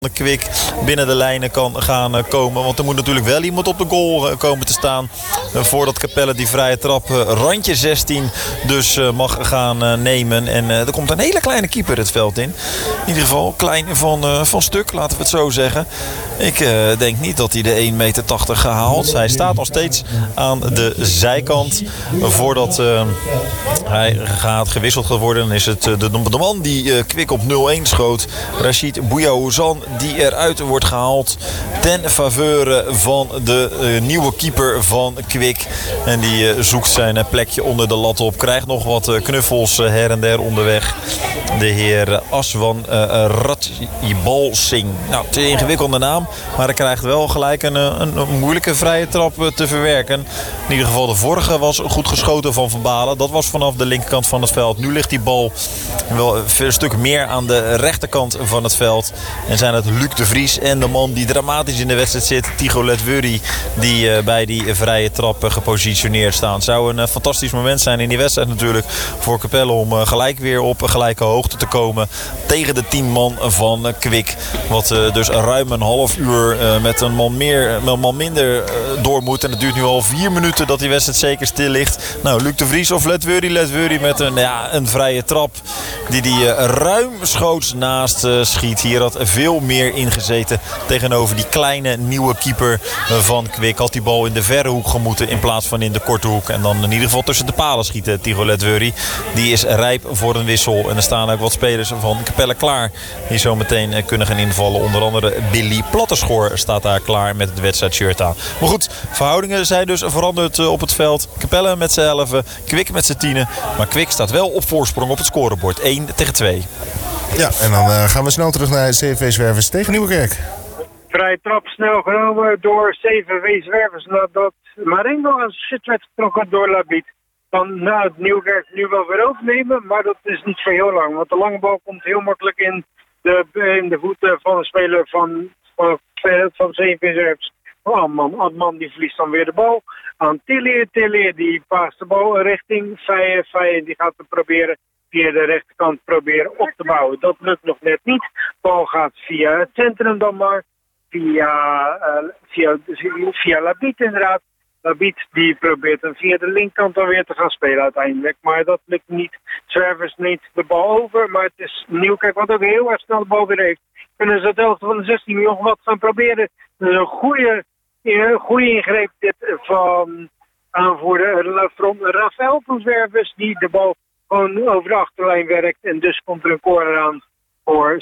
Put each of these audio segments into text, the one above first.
de Kwik binnen de lijnen kan gaan komen. Want er moet natuurlijk wel iemand op de goal komen te staan. Voordat Capelle die vrije trap randje 16 dus mag gaan nemen. En er komt een hele kleine keeper het veld in. In ieder geval klein van stuk, laten we het zo zeggen. Ik denk niet dat hij de 1,80 meter gehaald. Hij staat nog steeds aan de zijkant. Voordat hij gewisseld gaat worden, dan is het de man die Kwik op 0-1 schoot. Rachid Bouyaouzan, die eruit wordt gehaald ten faveur van de nieuwe keeper van Kwik. En die zoekt zijn plekje onder de lat op. Krijgt nog wat knuffels her en der onderweg. De heer Aswan Ratibal Singh. Nou, het is een ingewikkelde naam. Maar hij krijgt wel gelijk een moeilijke vrije trap te verwerken. In ieder geval de vorige was goed geschoten van Van Balen. Dat was vanaf de linkerkant van het veld. Nu ligt die bal wel een stuk meer aan de rechterkant van het veld. En zijn het Luc de Vries en de man die dramatisch in de wedstrijd zit, Tigo Letwuri, die bij die vrije trap gepositioneerd staan. Zou een fantastisch moment zijn in die wedstrijd natuurlijk voor Capelle om gelijk weer op gelijke hoogte te komen tegen de 10 man van Kwik. Wat dus ruim een half uur met een man minder door moet. En het duurt nu al 4 minuten dat die wedstrijd zeker stil ligt. Nou, Luc de Vries of Letwuri met een vrije trap die ruimschoots naast schiet. Hier had veel meer ingezeten tegenover die kleine nieuwe keeper van Kwik. Had die bal in de verre hoek gemoeten in plaats van in de korte hoek. En dan in ieder geval tussen de palen schieten. Tigo Letwuri, die is rijp voor een wissel. En er staan ook wat spelers van Capelle klaar die zo meteen kunnen gaan invallen. Onder andere Billy Plattenschoor staat daar klaar met het wedstrijdshirt aan. Maar goed, verhoudingen zijn dus veranderd op het veld. Capelle met z'n 11, Kwik met z'n 10. Maar Kwik staat wel op voorsprong op het scorebord. 1-2. Ja, en dan gaan we snel terug naar CV Zwervers tegen Nieuwerkerk. Vrije trap snel genomen door CV Zwervers nadat Marengo aan zit werd getrokken door Labiet. Dan na het Nieuwerkerk nu wel weer overnemen, maar dat is niet voor heel lang. Want de lange bal komt heel makkelijk in de voeten van de speler van CV Zwervers. Adman die verliest dan weer de bal aan Tillier die paast de bal richting Feye die gaat het proberen via de rechterkant proberen op te bouwen. Dat lukt nog net niet. De bal gaat via het centrum dan maar. Via Labiet inderdaad. Labiet die probeert hem via de linkerkant dan weer te gaan spelen uiteindelijk. Maar dat lukt niet. Zwervers neemt de bal over. Maar het is Nieuwkerk wat ook heel erg snel de bal weer heeft. Kunnen ze het helft van de 16 nog wat gaan proberen. Dat is een goede ingreep dit van aanvoerder Rafael van Zwervers. Die de bal gewoon over de achterlijn werkt. En dus komt er een corner aan voor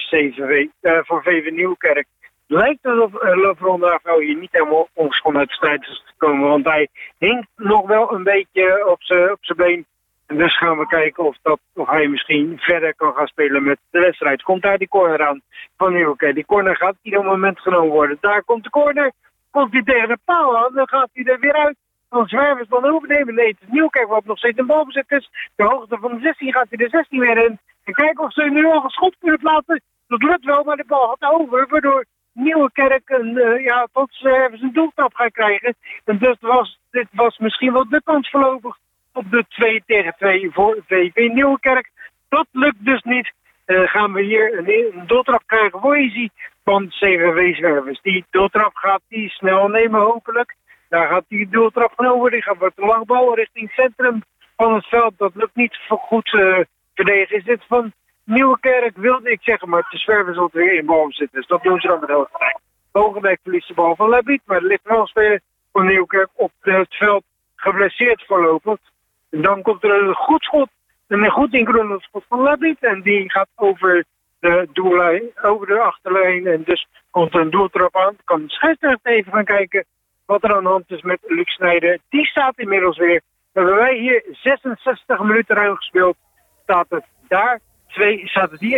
VV Nieuwkerk. Lijkt alsof LeBron Rafael hier niet helemaal ongeschonden uit de strijd is gekomen. Want hij hinkt nog wel een beetje op zijn been. En dus gaan we kijken of hij misschien verder kan gaan spelen met de wedstrijd. Komt daar die corner aan van Nieuwkerk. Die corner gaat ieder moment genomen worden. Daar komt de corner. Komt hij tegen de paal aan. Dan gaat hij er weer uit. Dan Zwervers dan overnemen. Nee, het is Nieuwkerk wat nog steeds een balbezit is. De hoogte van de 16 gaat hij de 16 weer in. En kijken of ze nu al een schot kunnen plaatsen. Dat lukt wel, maar de bal gaat over. Waardoor Nieuwkerk tot Zwervers een doeltrap gaat krijgen. En dus dit was misschien wel de kans voorlopig op de 2-2 voor VV Nieuwkerk. Dat lukt dus niet. Gaan we hier een doeltrap krijgen voor Easy van CVV Zwervers. Die doeltrap gaat die snel nemen hopelijk. Daar gaat die doeltrap genomen worden. Die gaat met de lange bal richting het centrum van het veld. Dat lukt niet goed verdedigen. Is dit van Nieuwkerk, wilde ik zeggen, maar de Zwervers zal weer in bal zitten. Dus dat doen ze dan met Hoogdijk. Hoogdijk verliest de bal van Labiet, maar er ligt wel een speler van Nieuwkerk op het veld geblesseerd voorlopig. En dan komt er een goed schot, een goed inkrollend schot van Labiet. En die gaat over de doellijn, over de achterlijn. En dus komt er een doeltrap aan. Kan de scheidsrechter even gaan kijken wat er aan de hand is met Luc Snijder. Die staat inmiddels weer. Hebben wij hier 66 minuten ruim gespeeld. Staat het daar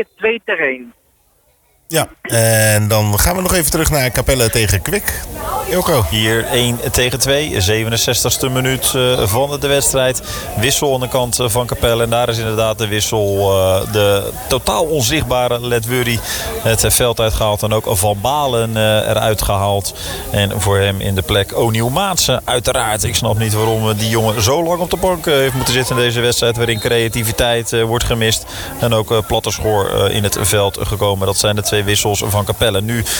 2-1. Ja, en dan gaan we nog even terug naar Capelle tegen Kwik. Ilko. Hier 1 tegen 2, 67e minuut van de wedstrijd. Wissel aan de kant van Capelle. En daar is inderdaad de wissel. De totaal onzichtbare Ledwurry het veld uitgehaald. En ook Van Balen eruit gehaald. En voor hem in de plek O'Neil Maatsen. Uiteraard, ik snap niet waarom die jongen zo lang op de bank heeft moeten zitten in deze wedstrijd. Waarin creativiteit wordt gemist. En ook Platterschoor in het veld gekomen. Dat zijn de 2 wissels van Capelle. Nu